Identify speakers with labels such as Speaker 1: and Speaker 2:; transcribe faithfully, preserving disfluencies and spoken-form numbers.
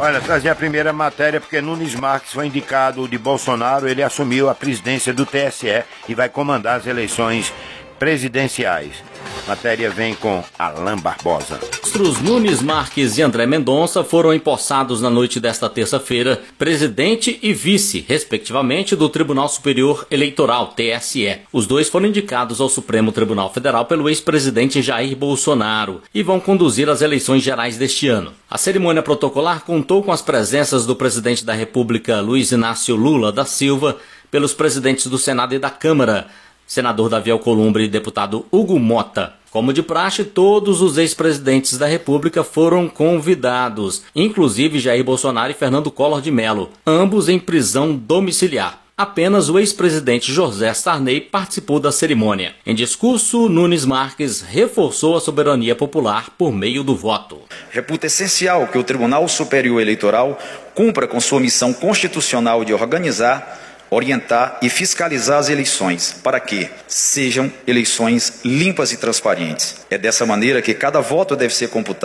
Speaker 1: Olha, trazer a primeira matéria porque Nunes Marques foi indicado de Bolsonaro, ele assumiu a presidência do T S E e vai comandar as eleições presidenciais. Matéria vem com Alain Barbosa.
Speaker 2: Os Nunes Marques e André Mendonça foram empossados na noite desta terça-feira, presidente e vice, respectivamente, do Tribunal Superior Eleitoral, T S E. Os dois foram indicados ao Supremo Tribunal Federal pelo ex-presidente Jair Bolsonaro e vão conduzir as eleições gerais deste ano. A cerimônia protocolar contou com as presenças do presidente da República, Luiz Inácio Lula da Silva, pelos presidentes do Senado e da Câmara, senador Davi Alcolumbre e deputado Hugo Mota. Como de praxe, todos os ex-presidentes da República foram convidados, inclusive Jair Bolsonaro e Fernando Collor de Mello, ambos em prisão domiciliar. Apenas o ex-presidente José Sarney participou da cerimônia. Em discurso, Nunes Marques reforçou a soberania popular por meio do voto.
Speaker 3: Reputa essencial que o Tribunal Superior Eleitoral cumpra com sua missão constitucional de organizar, orientar e fiscalizar as eleições, para que sejam eleições limpas e transparentes. É dessa maneira que cada voto deve ser computado